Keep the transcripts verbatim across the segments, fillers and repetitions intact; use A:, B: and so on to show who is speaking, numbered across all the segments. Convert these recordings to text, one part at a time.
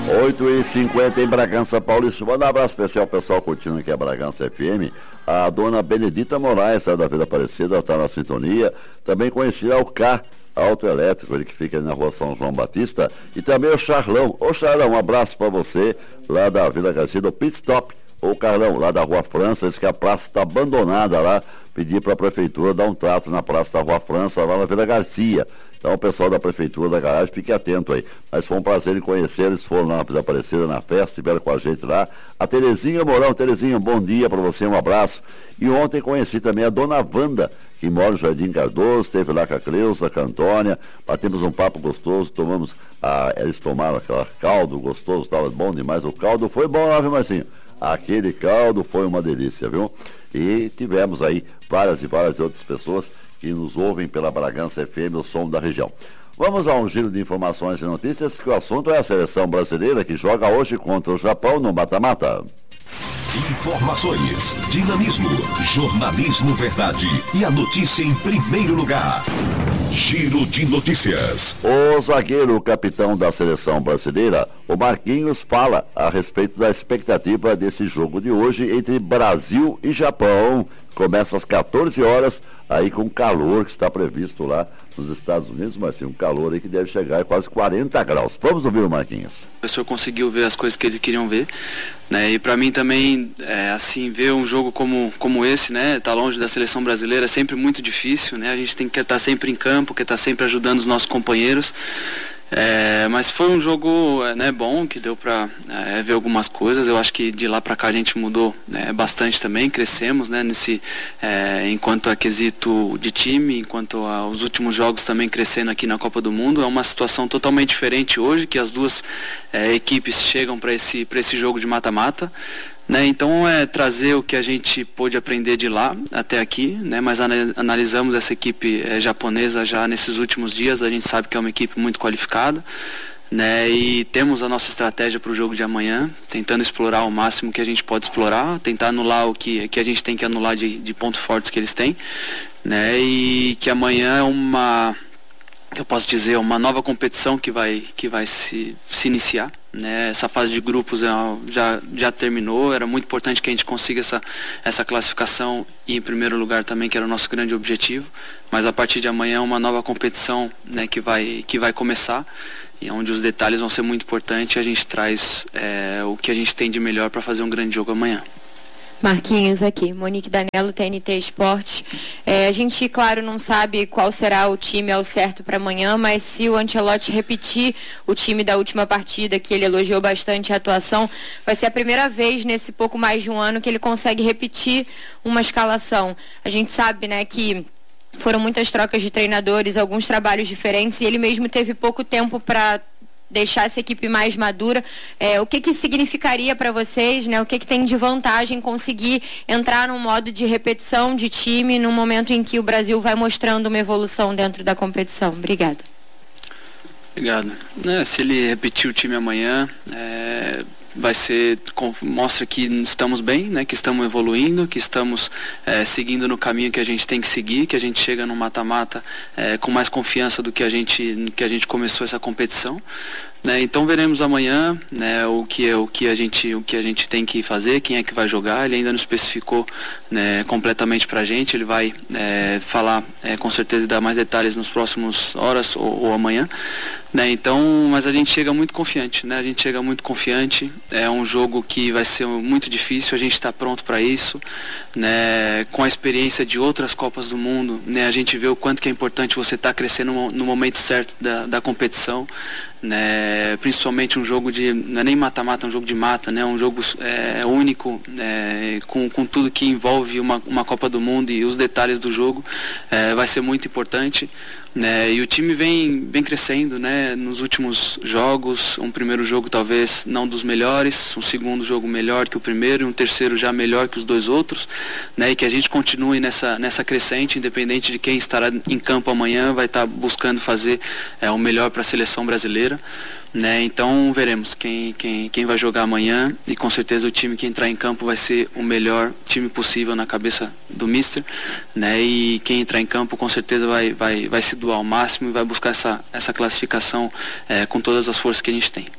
A: oito e cinquenta em Bragança Paulista. Manda um abraço especial, pessoal, curtindo aqui a Bragança F M. A dona Benedita Moraes, da Vila Aparecida, está na sintonia. Também conhecida ao K, autoelétrico, ele que fica ali na rua São João Batista. E também o Charlão. Ô Charlão, um abraço para você, lá da Vila Garcia, do Pit Stop. Ô Carlão, lá da Rua França, diz que a praça está abandonada lá. Pedir para a prefeitura dar um trato na praça da Rua França, lá na Vila Garcia. Então o pessoal da prefeitura da garagem, fique atento aí. Mas foi um prazer em conhecer, eles foram lá na Vila Aparecida na festa, estiveram com a gente lá. A Terezinha Mourão, Terezinha, bom dia para você, um abraço. E ontem conheci também a dona Wanda, que mora no Jardim Cardoso, esteve lá com a Cleusa, com a Antônia, batemos um papo gostoso, tomamos, a, eles tomaram aquele caldo gostoso, estava bom demais, o caldo foi bom lá, viu, Marcinho? Aquele caldo foi uma delícia, viu? E tivemos aí várias e várias outras pessoas que nos ouvem pela Bragança F M, o som da região. Vamos a um giro de informações e notícias, que o assunto é a seleção brasileira que joga hoje contra o Japão no mata-mata.
B: Informações, dinamismo, jornalismo verdade e a notícia em primeiro lugar. Giro de notícias.
A: O zagueiro, o capitão da seleção brasileira, o Marquinhos, fala a respeito da expectativa desse jogo de hoje entre Brasil e Japão. Começa às quatorze horas, aí com calor que está previsto lá nos Estados Unidos, mas sim, um calor aí que deve chegar a quase quarenta graus. Vamos ouvir o Marquinhos.
C: O professor conseguiu ver as coisas que eles queriam ver, né? E para mim também, é, assim, ver um jogo como, como esse, né? Tá longe da seleção brasileira é sempre muito difícil, né? A gente tem que estar sempre em campo, quer estar sempre ajudando os nossos companheiros. É, mas foi um jogo, né, bom, que deu para é, ver algumas coisas. Eu acho que de lá para cá a gente mudou, né, bastante também, crescemos, né, nesse, é, enquanto a quesito de time, enquanto aos últimos jogos também crescendo aqui na Copa do Mundo. É uma situação totalmente diferente hoje, que as duas é, equipes chegam para esse, para esse jogo de mata-mata. Né, então é trazer o que a gente pôde aprender de lá até aqui, né, mas analisamos essa equipe é, japonesa já nesses últimos dias. A gente sabe que é uma equipe muito qualificada, né, e temos a nossa estratégia para o jogo de amanhã, tentando explorar o máximo que a gente pode explorar, tentar anular o que, que a gente tem que anular de, de pontos fortes que eles têm, né, e que amanhã é uma, eu posso dizer, uma nova competição que vai, que vai se, se iniciar. Né, essa fase de grupos já, já terminou, era muito importante que a gente consiga essa, essa classificação e em primeiro lugar também, que era o nosso grande objetivo, mas a partir de amanhã é uma nova competição, né, que, vai, que vai começar, e onde os detalhes vão ser muito importantes. A gente traz é, o que a gente tem de melhor para fazer um grande jogo amanhã.
D: Marquinhos aqui, Monique Danello, T N T Esporte. É, a gente, claro, não sabe qual será o time ao certo para amanhã, mas se o Ancelotti repetir o time da última partida, que ele elogiou bastante a atuação, vai ser a primeira vez nesse pouco mais de um ano que ele consegue repetir uma escalação. A gente sabe, né, que foram muitas trocas de treinadores, alguns trabalhos diferentes, e ele mesmo teve pouco tempo para deixar essa equipe mais madura. É, o que que significaria para vocês, né? O que que tem de vantagem conseguir entrar num modo de repetição de time no momento em que o Brasil vai mostrando uma evolução dentro da competição? Obrigada.
C: Obrigado. É, se ele repetir o time amanhã, é, vai ser, mostra que estamos bem, né, que estamos evoluindo, que estamos é, seguindo no caminho que a gente tem que seguir, que a gente chega no mata-mata é, com mais confiança do que a gente, que a gente começou essa competição. Né, então veremos amanhã, né, o, que, o, que a gente, o que a gente tem que fazer, quem é que vai jogar. Ele ainda não especificou, né, completamente para a gente. Ele vai é, falar é, com certeza e dar mais detalhes nos próximos horas ou, ou amanhã. Né, então, mas a gente chega muito confiante, né, a gente chega muito confiante. É um jogo que vai ser muito difícil, a gente está pronto para isso, né, com a experiência de outras Copas do Mundo, né, a gente vê o quanto que é importante você estar tá crescendo no, no momento certo da, da competição. Né, principalmente um jogo de, não é nem mata-mata, é um jogo de mata, né, um jogo é, único, é, com, com tudo que envolve uma, uma Copa do Mundo e os detalhes do jogo, é, vai ser muito importante. Né, e o time vem, vem crescendo, né, nos últimos jogos. Um primeiro jogo talvez não dos melhores, um segundo jogo melhor que o primeiro e um terceiro já melhor que os dois outros, né, e que a gente continue nessa, nessa crescente, independente de quem estará em campo amanhã, vai estar buscando fazer é, o melhor para a seleção brasileira. Né, então veremos quem, quem, quem vai jogar amanhã, e com certeza o time que entrar em campo vai ser o melhor time possível na cabeça do mister, né, e quem entrar em campo com certeza vai, vai, vai se doar ao máximo e vai buscar essa, essa classificação é, com todas as forças que a gente tem.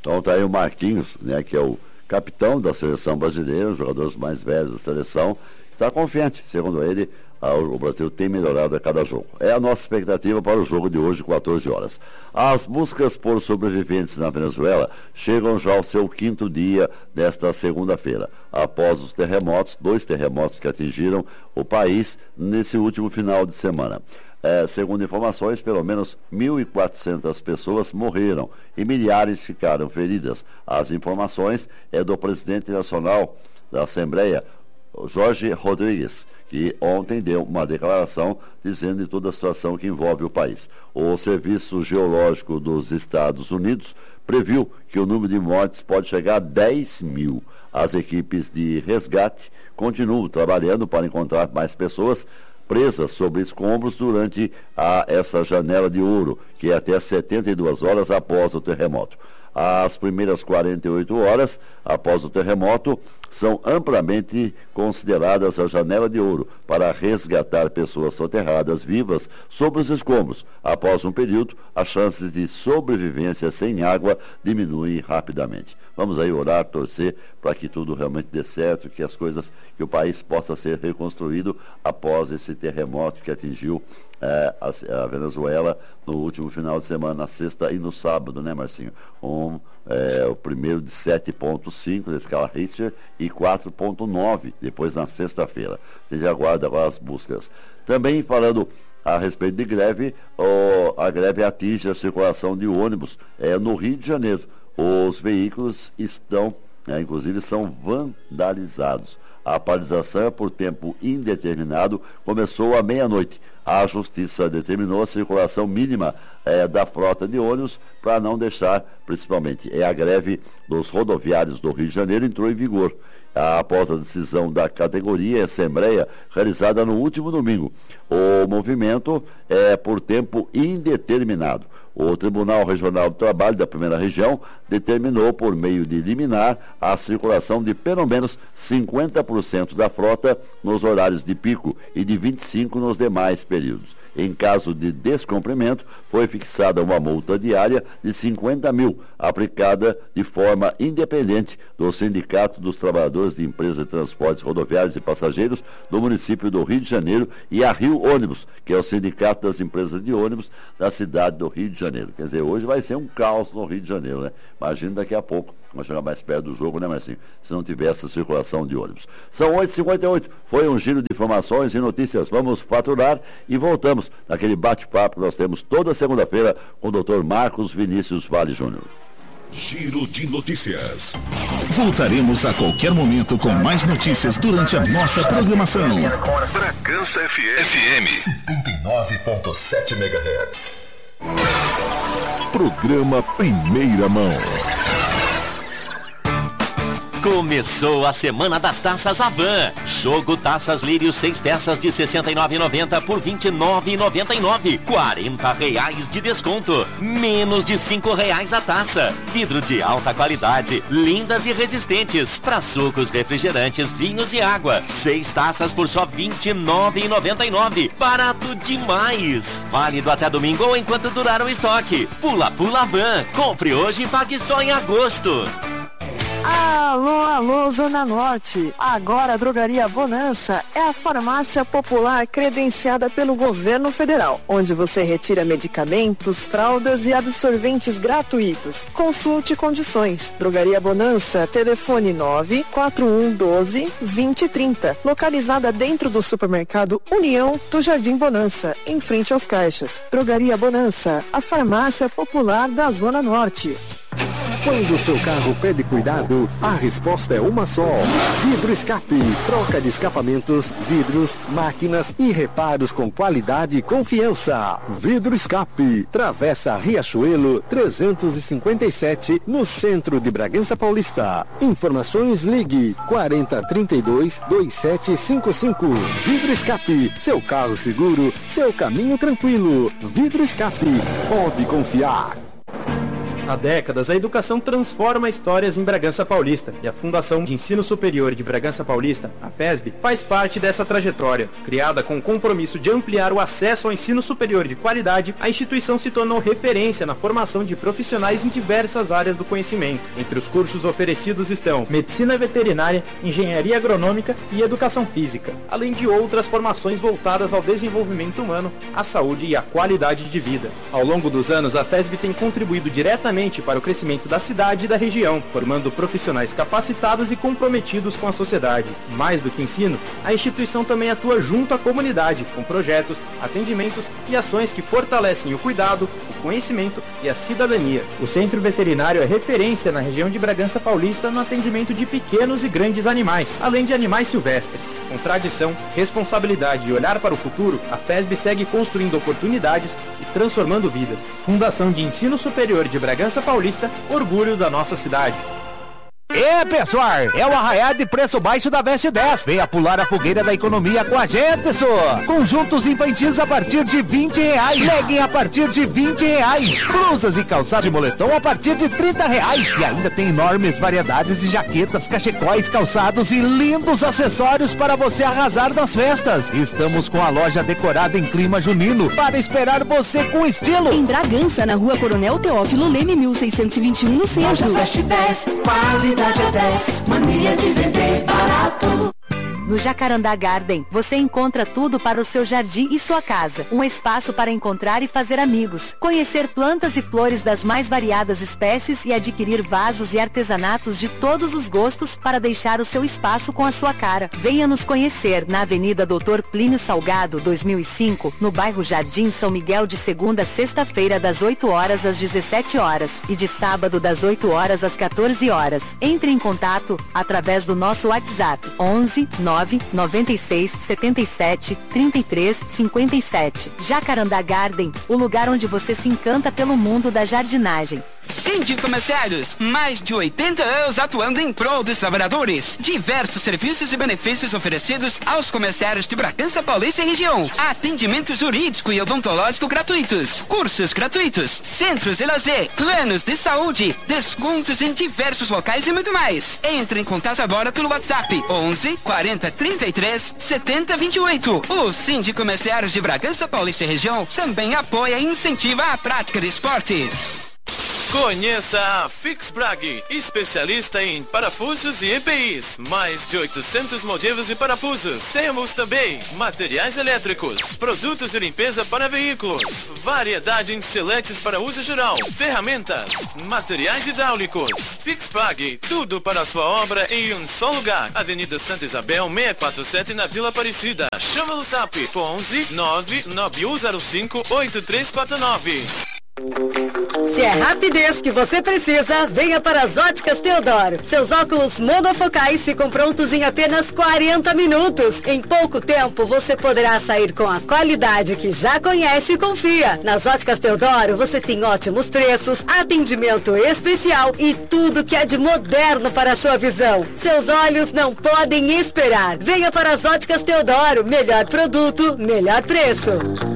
A: Então tá aí o Marquinhos, né, que é o capitão da seleção brasileira, os jogadores mais velhos da seleção, está confiante, segundo ele. O Brasil tem melhorado a cada jogo. É a nossa expectativa para o jogo de hoje, quatorze horas. As buscas por sobreviventes na Venezuela chegam já ao seu quinto dia desta segunda-feira, após os terremotos, dois terremotos que atingiram o país nesse último final de semana. É, segundo informações, pelo menos mil e quatrocentas pessoas morreram e milhares ficaram feridas. As informações é do presidente nacional da Assembleia, Jorge Rodrigues, que ontem deu uma declaração dizendo de toda a situação que envolve o país. O Serviço Geológico dos Estados Unidos previu que o número de mortes pode chegar a dez mil. As equipes de resgate continuam trabalhando para encontrar mais pessoas presas sobre escombros durante a, essa janela de ouro, que é até setenta e duas horas após o terremoto. As primeiras quarenta e oito horas após o terremoto são amplamente consideradas a janela de ouro para resgatar pessoas soterradas vivas sobre os escombros. Após um período, as chances de sobrevivência sem água diminuem rapidamente. Vamos aí orar, torcer para que tudo realmente dê certo, que as coisas, que o país possa ser reconstruído após esse terremoto que atingiu é, a, a Venezuela no último final de semana, na sexta e no sábado, né, Marcinho? Um, é, o primeiro de sete ponto cinco da escala Richter e quatro ponto nove depois na sexta-feira. A gente aguarda agora as buscas. Também falando a respeito de greve, oh, a greve atinge a circulação de ônibus é, no Rio de Janeiro. Os veículos estão, é, inclusive, são vandalizados. A paralisação é por tempo indeterminado, começou à meia-noite. A Justiça determinou a circulação mínima é, da frota de ônibus para não deixar, principalmente, é a greve dos rodoviários do Rio de Janeiro entrou em vigor. Após a decisão da categoria Assembleia, realizada no último domingo. O movimento é por tempo indeterminado. O Tribunal Regional do Trabalho da Primeira Região determinou, por meio de liminar, a circulação de pelo menos cinquenta por cento da frota nos horários de pico e de vinte e cinco por cento nos demais períodos. Em caso de descumprimento, foi fixada uma multa diária de cinquenta mil, aplicada de forma independente do Sindicato dos Trabalhadores de Empresas de Transportes Rodoviários e Passageiros do município do Rio de Janeiro e a Rio Ônibus, que é o Sindicato das Empresas de Ônibus da cidade do Rio de Janeiro. Quer dizer, hoje vai ser um caos no Rio de Janeiro, né? Imagina daqui a pouco, vamos chegar mais perto do jogo, né, Marcinho? Se não tiver essa circulação de ônibus. São oito e cinquenta e oito, foi um giro de informações e notícias. Vamos faturar e voltamos naquele bate-papo que nós temos toda segunda-feira com o doutor Marcos Vinícius Vale Júnior.
B: Giro de notícias.
E: Voltaremos a qualquer momento com mais notícias durante a nossa programação.
B: Bragança F M setenta e nove ponto sete megahertz.
E: Programa Primeira Mão.
F: Começou a Semana das Taças Avan. Jogo Taças Lírio, seis peças de sessenta e nove reais e noventa centavos por vinte e nove reais e noventa e nove centavos. quarenta reais de desconto. Menos de cinco reais a taça. Vidro de alta qualidade, lindas e resistentes. Para sucos, refrigerantes, vinhos e água. Seis taças por só vinte e nove reais e noventa e nove centavos. Barato demais. Válido até domingo ou enquanto durar o estoque. Pula Pula Avan. Compre hoje e pague só em agosto.
G: Alô, alô, Zona Norte. Agora a Drogaria Bonança é a farmácia popular credenciada pelo governo federal, onde você retira medicamentos, fraldas e absorventes gratuitos. Consulte condições. Drogaria Bonança, telefone nove quatro um um doze vinte trinta, localizada dentro do supermercado União do Jardim Bonança, em frente aos caixas. Drogaria Bonança, a farmácia popular da Zona Norte.
H: Quando o seu carro pede cuidado, a resposta é uma só. Vidro Escape. Troca de escapamentos, vidros, máquinas e reparos com qualidade e confiança. Vidro Escape. Travessa Riachuelo trezentos e cinquenta e sete, no centro de Bragança Paulista. Informações, ligue quarenta, trinta e dois, vinte e sete cinquenta e cinco. Vidro Escape. Seu carro seguro, seu caminho tranquilo. Vidro Escape. Pode confiar.
I: Há décadas, a educação transforma histórias em Bragança Paulista e a Fundação de Ensino Superior de Bragança Paulista, a FESB, faz parte dessa trajetória. Criada com o compromisso de ampliar o acesso ao ensino superior de qualidade, a instituição se tornou referência na formação de profissionais em diversas áreas do conhecimento. Entre os cursos oferecidos estão Medicina Veterinária, Engenharia Agronômica e Educação Física, além de outras formações voltadas ao desenvolvimento humano, à saúde e à qualidade de vida. Ao longo dos anos, a FESB tem contribuído diretamente para o crescimento da cidade e da região, formando profissionais capacitados e comprometidos com a sociedade. Mais do que ensino, a instituição também atua junto à comunidade, com projetos, atendimentos e ações que fortalecem o cuidado, o conhecimento e a cidadania. O Centro Veterinário é referência na região de Bragança Paulista no atendimento de pequenos e grandes animais, além de animais silvestres. Com tradição, responsabilidade e olhar para o futuro, a FESB segue construindo oportunidades e transformando vidas. Fundação de Ensino Superior de Bragança Paulista, orgulho da nossa cidade.
J: É, pessoal, é o arraiar de preço baixo da Veste dez. Venha pular a fogueira da economia com a gente, só. Conjuntos infantis a partir de vinte reais. Legging a partir de vinte reais. Blusas e calçados de moletom a partir de trinta reais. E ainda tem enormes variedades de jaquetas, cachecóis, calçados e lindos acessórios para você arrasar nas festas. Estamos com a loja decorada em clima junino para esperar você com estilo.
K: Em Bragança, na rua Coronel Teófilo Leme, mil seiscentos e vinte e um, no centro.
L: Veste dez, qualidade é dez, mania de vender barato.
K: No Jacarandá Garden, você encontra tudo para o seu jardim e sua casa. Um espaço para encontrar e fazer amigos. Conhecer plantas e flores das mais variadas espécies e adquirir vasos e artesanatos de todos os gostos para deixar o seu espaço com a sua cara. Venha nos conhecer na Avenida doutor Plínio Salgado, dois mil e cinco, no bairro Jardim São Miguel, de segunda a sexta-feira, das oito horas às dezessete horas e de sábado das oito horas às quatorze horas. Entre em contato através do nosso WhatsApp onze nove nove seis sete sete três três cinco sete. Jacarandá Garden, o lugar onde você se encanta pelo mundo da jardinagem.
M: Síndico Mercedes, mais de oitenta anos atuando em prol dos trabalhadores. Diversos serviços e benefícios oferecidos aos comerciários de Bragança Paulista e região. Atendimento jurídico e odontológico gratuitos. Cursos gratuitos. Centros de lazer. Planos de saúde. Descontos em diversos locais e muito mais. Entre em contato agora pelo WhatsApp onze quarenta trinta e três setenta vinte e oito. O Síndico Merceários de Bragança Paulista e região também apoia e incentiva a prática de esportes.
N: Conheça a Fixbrag, especialista em parafusos e E P Is. Mais de oitocentos modelos de parafusos. Temos também materiais elétricos, produtos de limpeza para veículos, variedade em seletes para uso geral, ferramentas, materiais hidráulicos. Fixbrag, tudo para a sua obra em um só lugar. Avenida Santa Isabel, seiscentos e quarenta e sete, na Vila Aparecida. Chama no zap onze nove nove um zero cinco oito três quatro nove.
O: Se é rapidez que você precisa, venha para as Óticas Teodoro. Seus óculos monofocais ficam prontos em apenas quarenta minutos. Em pouco tempo, você poderá sair com a qualidade que já conhece e confia. Nas Óticas Teodoro, você tem ótimos preços, atendimento especial e tudo que é de moderno para a sua visão. Seus olhos não podem esperar. Venha para as Óticas Teodoro. Melhor produto, melhor preço.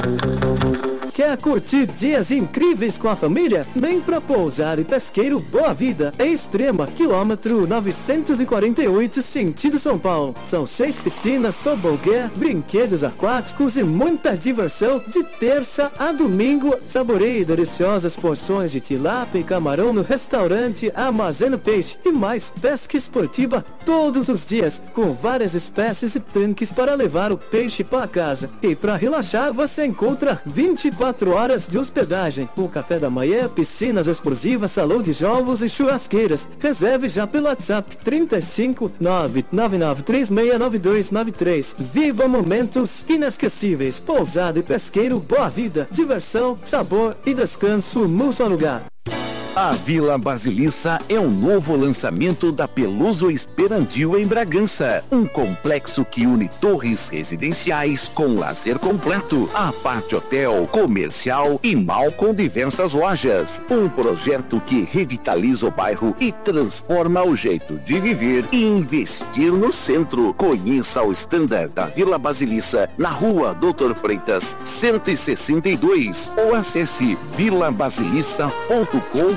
P: Quer curtir dias incríveis com a família? Vem pra Pousada e Pesqueiro Boa Vida, em Extrema, quilômetro novecentos e quarenta e oito, sentido São Paulo. São seis piscinas, tobogã, brinquedos aquáticos e muita diversão de terça a domingo. Saboreie deliciosas porções de tilápia e camarão no restaurante Armazeno Peixe e mais pesca esportiva todos os dias, com várias espécies e tanques para levar o peixe para casa. E para relaxar, você encontra vinte e quatro horas de hospedagem, com café da manhã, piscinas exclusivas, salão de jogos e churrasqueiras. Reserve já pelo WhatsApp trinta e cinco nove nove nove três seis nove dois nove três. Viva momentos inesquecíveis. Pousada e Pesqueiro Boa Vida. Diversão, sabor e descanso no seu lugar.
Q: A Vila Basilissa é um novo lançamento da Peluso Esperantil em Bragança. Um complexo que une torres residenciais com lazer completo, a parte hotel, comercial e mall com diversas lojas. Um projeto que revitaliza o bairro e transforma o jeito de viver e investir no centro. Conheça o standard da Vila Basilissa na rua doutor Freitas, cento e sessenta e dois ou acesse vila basilissa ponto com ponto br.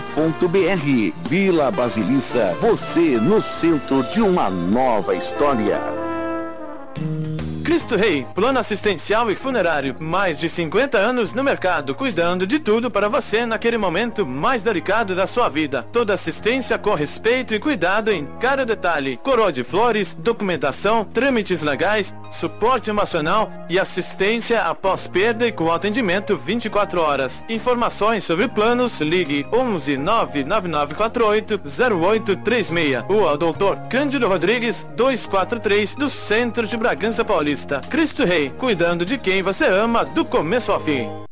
Q: ponto b r. Vila Basilissa, você no centro de uma nova história.
N: Cristo Rei, plano assistencial e funerário, mais de cinquenta anos no mercado, cuidando de tudo para você naquele momento mais delicado da sua vida. Toda assistência com respeito e cuidado em cada detalhe. Coroa de flores, documentação, trâmites legais, suporte emocional e assistência após perda e com atendimento vinte e quatro horas. Informações sobre planos, ligue onze nove nove nove quatro oito zero oito três seis. Rua doutor Cândido Rodrigues, duzentos e quarenta e três, do centro de Bragança Paulista. Cristo Rei, cuidando de quem você ama do começo ao fim.